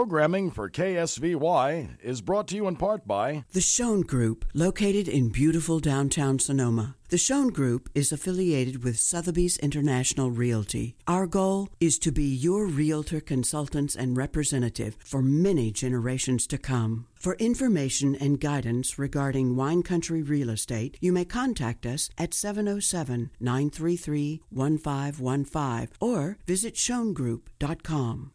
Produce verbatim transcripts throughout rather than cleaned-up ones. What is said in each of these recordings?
Programming for K S V Y is brought to you in part by The Schoen Group, located in beautiful downtown Sonoma. The Schoen Group is affiliated with Sotheby's International Realty. Our goal is to be your realtor consultants and representative for many generations to come. For information and guidance regarding wine country real estate, you may contact us at seven oh seven, nine three three, one five one five or visit schoen group dot com.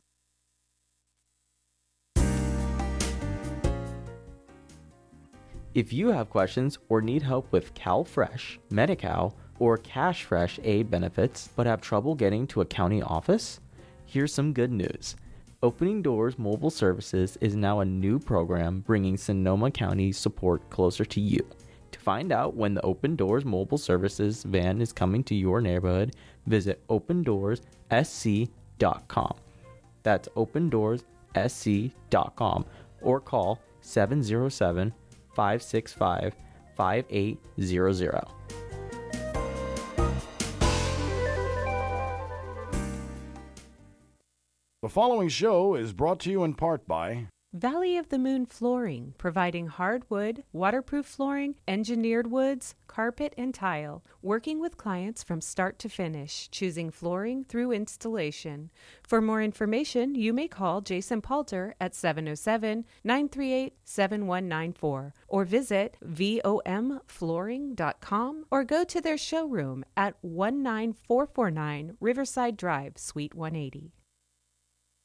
If you have questions or need help with CalFresh, Medi-Cal, or CashFresh aid benefits but have trouble getting to a county office, here's some good news. Opening Doors Mobile Services is now a new program bringing Sonoma County support closer to you. To find out when the Open Doors Mobile Services van is coming to your neighborhood, visit open doors s c dot com. That's open doors s c dot com or call seven oh seven, five six five, five eight zero zero. The following show is brought to you in part by Valley of the Moon Flooring, providing hardwood, waterproof flooring, engineered woods, carpet, and tile, working with clients from start to finish, choosing flooring through installation. For more information, you may call Jason Palter at seven oh seven, nine three eight, seven one nine four or visit vom flooring dot com or go to their showroom at one nine four four nine Riverside Drive, Suite one eighty.